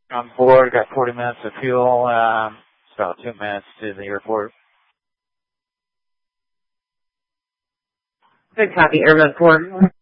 On board, got 40 minutes of fuel, it's about 2 minutes to the airport. Good copy, Airman 4.